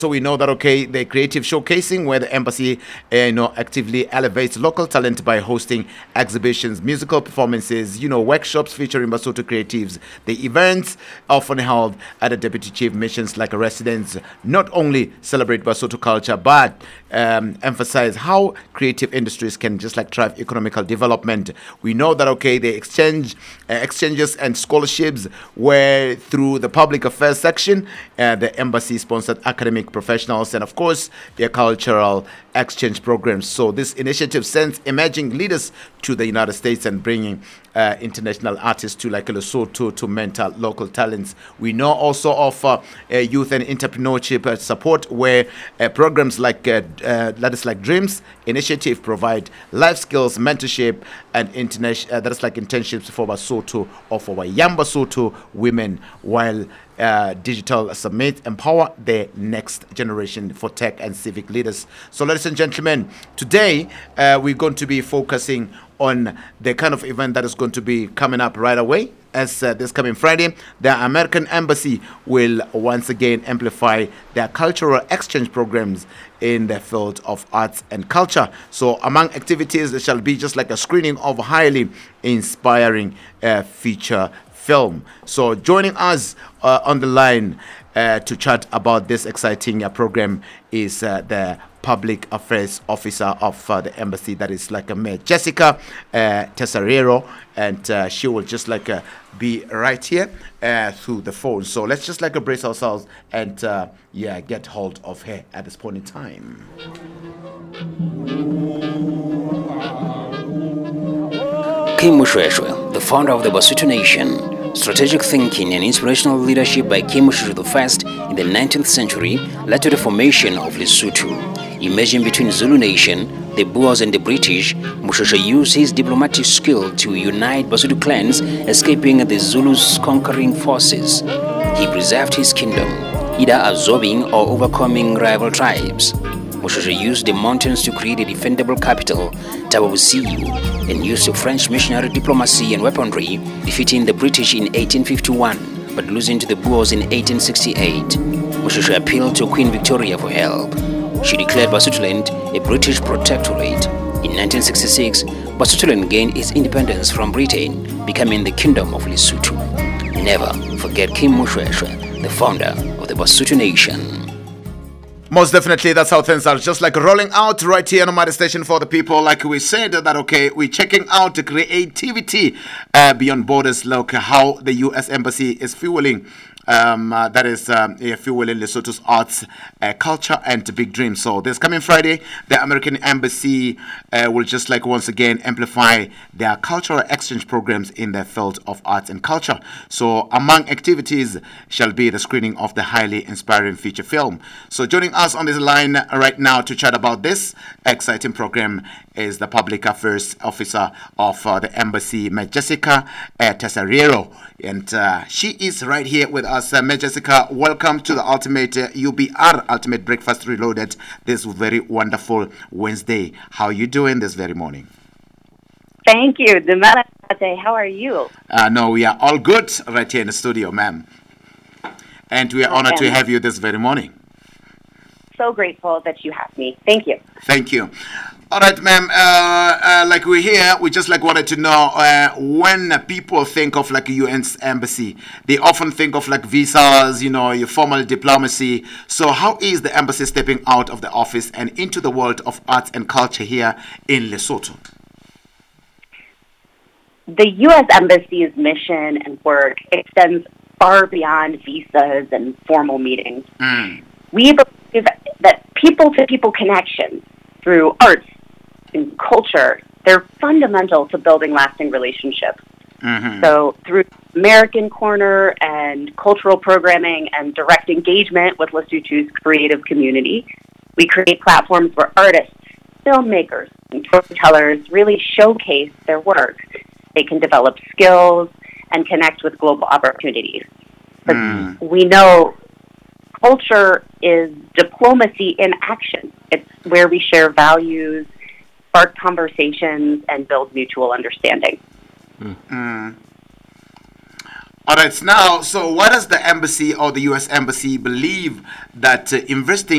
So we know that the creative showcasing where the embassy actively elevates local talent by hosting exhibitions, musical performances, workshops featuring Basotho creatives. The events often held at the deputy chief missions like a residence not only celebrate Basotho culture but emphasize how creative industries can just like drive economical development. We know that the exchanges and scholarships were through the public affairs section, the embassy sponsored academic professionals, and of course their cultural exchange programs. So this initiative sends emerging leaders to the United States and bringing international artists to like Lesotho to mentor local talents. We know also of youth and entrepreneurship support, where programs like that is like Dreams Initiative provide life skills, mentorship, and that is like internships for Basotho or for young Basotho women, while Digital Summit empower the next generation for tech and civic leaders. So, ladies and gentlemen, today we're going to be focusing on the kind of event that is going to be coming up right away. As this coming Friday, the American Embassy will once again amplify their cultural exchange programs in the field of arts and culture. So among activities, there shall be just like a screening of highly inspiring feature film. So joining us on the line to chat about this exciting program is the Public Affairs Officer of the Embassy, that is like Mayor Jessica Tesoriero, and she will just like be right here through the phone. So let's just like brace ourselves and get hold of her at this point in time. Kim Mushweshwe, the founder of the Basotho Nation. Strategic thinking and inspirational leadership by Kim Mushweshwe I in the 19th century led to the formation of Lesotho. Emerging between Zulu Nation, the Boers and the British, Mushweshwe used his diplomatic skill to unite Basotho clans, escaping the Zulus' conquering forces. He preserved his kingdom, either absorbing or overcoming rival tribes. Mushweshwe used the mountains to create a defendable capital, Thaba Bosiu, and used the French missionary diplomacy and weaponry, defeating the British in 1851, but losing to the Boers in 1868. Mushweshwe appealed to Queen Victoria for help. She declared Basotholand a British protectorate. In 1966, Basotholand gained its independence from Britain, becoming the Kingdom of Lesotho. Never forget Kim Mushweshwe, the founder of the Basotho Nation. Most definitely, that's how things are just like rolling out right here on Mighty Station for the people. Like we said, that we're checking out the creativity beyond borders. Look how the U.S. Embassy is fueling fueling Lesotho's arts, culture, and big dreams. So this coming Friday, the American Embassy will just like once again amplify their cultural exchange programs in the field of arts and culture. So among activities shall be the screening of the highly inspiring feature film. So joining us on this line right now to chat about this exciting program is the Public Affairs Officer of the Embassy, Mayor Jessica Tesoriero. And she is right here with us. Mayor Jessica, welcome to the Ultimate UBR, Ultimate Breakfast Reloaded, this very wonderful Wednesday. How are you doing this very morning? Thank you. Dumalate, how are you? No, we are all good right here in the studio, ma'am. And we are honored to have you this very morning. So grateful that you have me. Thank you. Thank you. All right, ma'am. Like we're here, we just like wanted to know when people think of like a UN's embassy, they often think of like visas, your formal diplomacy. So how is the embassy stepping out of the office and into the world of arts and culture here in Lesotho? The U.S. Embassy's mission and work extends far beyond visas and formal meetings. We believe that people-to-people connections through arts and culture, they're fundamental to building lasting relationships. So through American Corner and cultural programming and direct engagement with Lesotho's creative community, we create platforms where artists, filmmakers, and storytellers really showcase their work. They can develop skills and connect with global opportunities. But we know culture is diplomacy in action. It's where we share values, spark conversations, and build mutual understanding. All right, now, so what does the embassy or the U.S. Embassy believe that investing